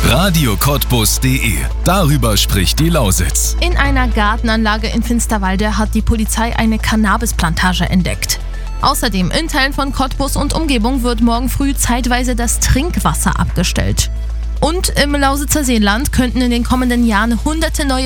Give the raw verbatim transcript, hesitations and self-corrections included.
radio cottbus punkt de. Darüber spricht die Lausitz. In einer Gartenanlage in Finsterwalde hat die Polizei eine Cannabisplantage entdeckt. Außerdem in Teilen von Cottbus und Umgebung wird morgen früh zeitweise das Trinkwasser abgestellt. Und im Lausitzer Seenland könnten in den kommenden Jahren hunderte neue